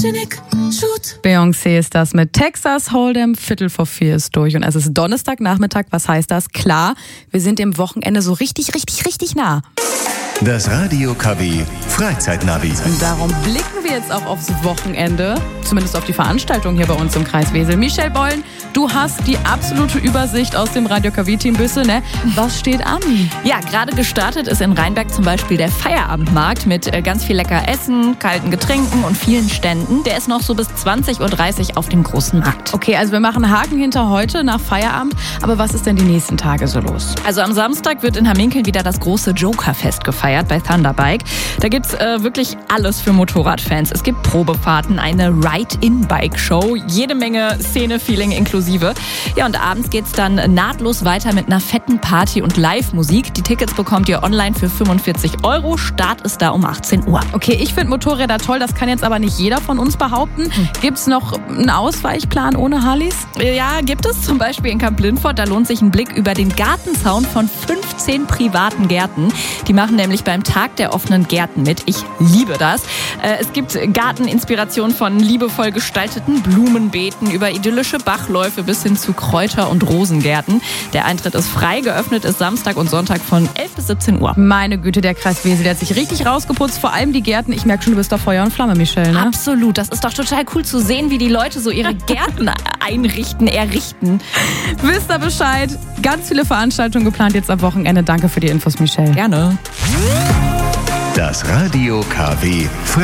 Photogenic Shoot. Beyoncé ist das mit Texas Hold'em, 3:45 ist durch und es ist Donnerstagnachmittag. Was heißt das? Klar, wir sind dem Wochenende so richtig nah. Das Radio KW Freizeitnavi. Und darum blicken wir jetzt auch aufs Wochenende, zumindest auf die Veranstaltung hier bei uns im Kreis Wesel. Michelle Bollen, du hast die absolute Übersicht aus dem Radio KW-Team Büsse, ne? Was steht an? Ja, gerade gestartet ist in Rheinberg zum Beispiel der Feierabendmarkt mit ganz viel lecker Essen, kalten Getränken und vielen Ständen. Der ist noch so bis 20:30 Uhr auf dem großen Markt. Okay, also wir machen Haken hinter heute nach Feierabend, aber was ist denn die nächsten Tage so los? Also am Samstag wird in Hamminkeln wieder das große Jokerfest gefeiert bei Thunderbike. Da gibt's wirklich alles für Motorradfans. Es gibt Probefahrten, eine Ride-in-Bike-Show, jede Menge Szene-Feeling inklusive. Ja, und abends geht's dann nahtlos weiter mit einer fetten Party und Live-Musik. Die Tickets bekommt ihr online für 45 €. Start ist da um 18 Uhr. Okay, ich finde Motorräder toll, das kann jetzt aber nicht jeder von uns behaupten. Gibt's noch einen Ausweichplan ohne Harleys? Ja, gibt es zum Beispiel in Kamp-Lindfort. Da lohnt sich ein Blick über den Gartenzaun von 15 privaten Gärten. Die machen nämlich beim Tag der offenen Gärten mit. Ich liebe das. Es gibt Garteninspirationen von liebevoll gestalteten Blumenbeeten über idyllische Bachläufe bis hin zu Kräuter- und Rosengärten. Der Eintritt ist frei, geöffnet ist Samstag und Sonntag von 11 bis 17 Uhr. Meine Güte, der Kreis Wesel, der hat sich richtig rausgeputzt. Vor allem die Gärten. Ich merke schon, du bist da Feuer und Flamme, Michelle, ne? Absolut. Das ist doch total cool zu sehen, wie die Leute so ihre Gärten errichten. Wisst ihr Bescheid? Ganz viele Veranstaltungen geplant jetzt am Wochenende. Danke für die Infos, Michelle. Gerne. Das Radio KW